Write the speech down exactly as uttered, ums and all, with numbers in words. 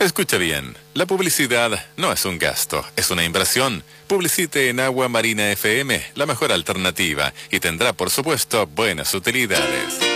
Escuche bien, la publicidad no es un gasto, es una inversión. Publicite en Agua Marina F M, la mejor alternativa, y tendrá, por supuesto, buenas utilidades.